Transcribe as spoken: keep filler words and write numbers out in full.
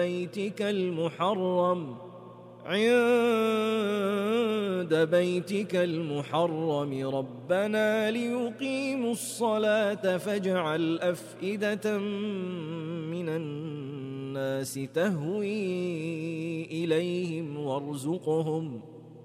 بيتك المحرم عند بيتك المحرم ربنا ليقيموا الصلاة فاجعل أفئدة من الناس تهوي إليهم وارزقهم